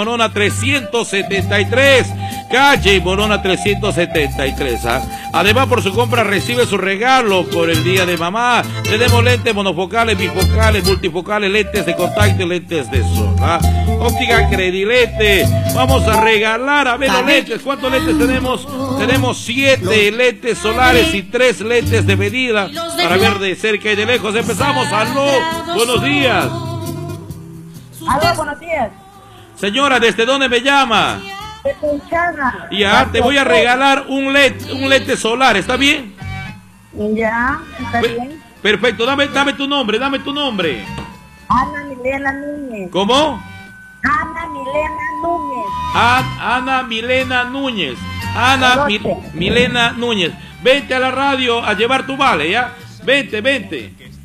Morona 373, calle Morona 373. Además, por su compra recibe su regalo por el día de mamá. Tenemos lentes monofocales, bifocales, multifocales, lentes de contacto y lentes de sol. Óptica Credilete. Vamos a regalar, a ver los lentes. ¿Cuántos lentes tenemos? Tenemos 7 lentes solares y 3 lentes de medida para ver de cerca y de lejos. Empezamos. Aló, buenos días. Aló, buenos días. Señora, ¿desde dónde me llama? De Punchana. Ya, te voy a regalar un lente solar, ¿está bien? Ya, está bien. Perfecto, dame tu nombre, Ana Milena Núñez. ¿Cómo? Ana Milena Núñez. Ana Milena Núñez. Ana Milena Núñez. Vente a la radio a llevar tu vale, ¿ya? Vente.